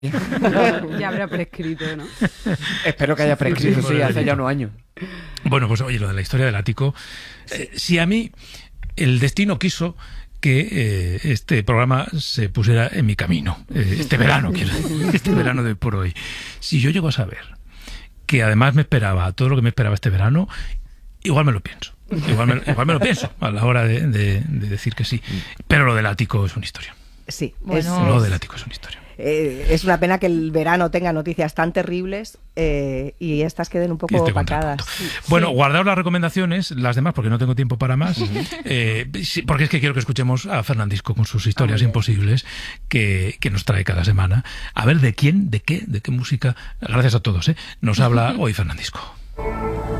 Ya habrá prescrito, ¿no? Espero que haya prescrito, sí, hace ya unos años. Bueno, pues oye, lo de la historia del ático. Si a mí el destino quiso que este programa se pusiera en mi camino, este verano de hoy por hoy. Si yo llego a saber que además me esperaba todo lo que me esperaba este verano, igual me lo pienso. Igual me lo pienso a la hora de decir que sí. Pero lo del ático es una historia. Sí, bueno, lo del ático es una historia. Es una pena que el verano tenga noticias tan terribles y estas queden un poco opacadas. Bueno, guardaos las recomendaciones, las demás, porque no tengo tiempo para más, porque es que quiero que escuchemos a Fernandisco con sus historias imposibles que nos trae cada semana. A ver de qué música, gracias a todos, nos habla hoy Fernandisco.